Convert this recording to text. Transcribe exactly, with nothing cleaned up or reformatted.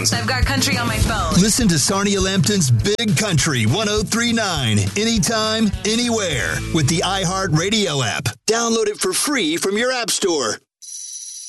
headphones. I've got country on my phone. Listen to Sarnia Lampton's Big Country one oh three point nine anytime, anywhere with the iHeartRadio app. Download it for free from your app store.